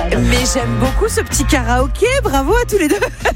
Mais j'aime beaucoup ce petit karaoké. Bravo à tous les deux.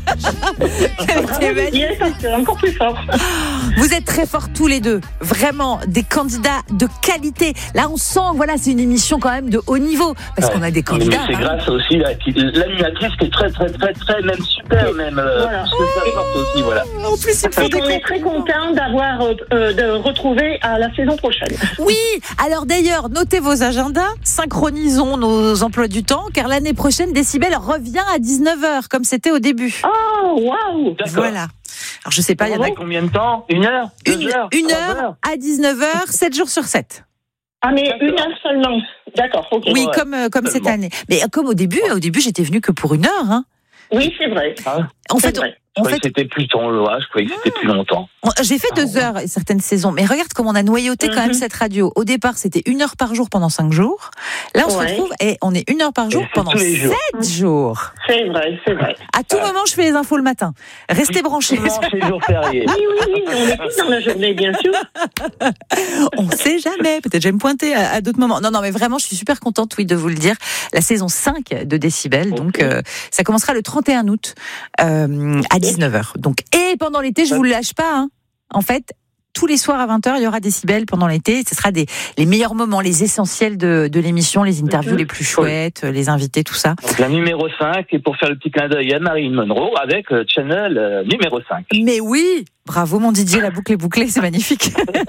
Yes, c'est encore plus fort. Vous êtes très forts tous les deux. Vraiment des candidats de qualité. Là, on sent, voilà, c'est une émission quand même de haut niveau. Parce qu'on a des candidats. Mais c'est grâce aussi à l'animatrice qui est très, même super, même. Voilà. C'est forte aussi, voilà. En plus, il faut On est très content d'avoir de retrouver à la saison prochaine. Oui, alors d'ailleurs, notez vos agendas, synchronisons nos emplois du temps, car l'année prochaine, Décibel revient à 19h, comme c'était au début. Oh, waouh! Voilà. Alors je sais pas, il y en a combien de temps? 1 heure? 2 heures? 1 heure à 19h, 7 jours sur 7. Ah, mais 1 heure seulement. D'accord, ok. Oui, Ouais, comme cette année. Mais comme au début j'étais venue que pour 1 heure. Hein. Oui, c'est vrai. En fait, Je croyais que c'était plus long, je croyais que c'était plus longtemps. J'ai fait 2 heures certaines saisons, mais regarde comme on a noyauté quand même cette radio. Au départ, c'était 1 heure par jour pendant 5 jours. Là, on se retrouve et on est 1 heure par jour pendant 7 jours. C'est vrai. À tout moment, je fais les infos le matin. Restez branchés. C'est jour férié. Oui, on est tous dans la journée, bien sûr. On sait jamais. Peut-être je vais me pointer à d'autres moments. Non, mais vraiment, je suis super contente, oui, de vous le dire. La saison 5 de Décibel, donc ça commencera le 31 août à 19h. Donc, et pendant l'été, je vous le lâche pas. Hein. En fait, tous les soirs à 20h, il y aura Décibel pendant l'été. Ce sera les meilleurs moments, les essentiels de l'émission, les interviews les plus chouettes, les invités, tout ça. Donc la numéro 5, et pour faire le petit clin d'œil à Marilyn Monroe avec Channel numéro 5. Mais oui, bravo mon Didier, la boucle est bouclée, c'est magnifique.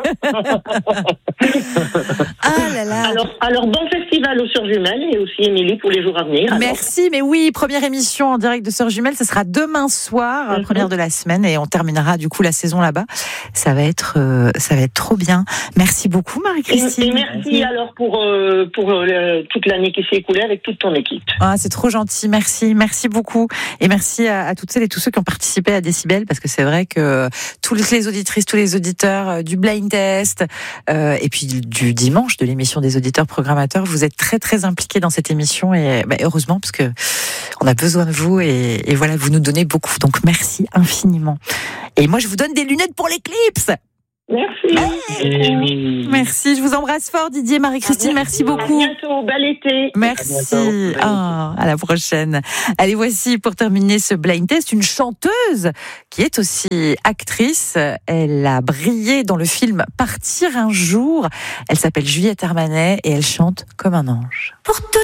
Ah là là. Alors bon festival aux Sœurs Jumelles et aussi Émilie pour les jours à venir. Alors. Merci, mais oui, première émission en direct de Sœurs Jumelles, ce sera demain soir, première de la semaine, et on terminera du coup la saison là-bas. Ça va être trop bien. Merci beaucoup Marie-Christine. Et merci alors pour toute l'année qui s'est écoulée avec toute ton équipe. Ah, c'est trop gentil, merci beaucoup, et merci à toutes celles et tous ceux qui ont participé à Décibel, parce que c'est vrai que toutes les auditrices, tous les auditeurs du blind test, et puis du dimanche de l'émission des auditeurs programmateurs, vous êtes très très impliqués dans cette émission, et heureusement, parce que on a besoin de vous, et voilà, vous nous donnez beaucoup, donc merci infiniment. Et moi je vous donne des lunettes pour l'éclipse. Merci. Merci, je vous embrasse fort Didier, Marie-Christine, merci beaucoup. À bientôt, bel été. Merci. À la prochaine. Allez, voici pour terminer ce blind test une chanteuse qui est aussi actrice. Elle a brillé dans le film Partir un jour. Elle s'appelle Juliette Armanet et elle chante comme un ange. Pour tout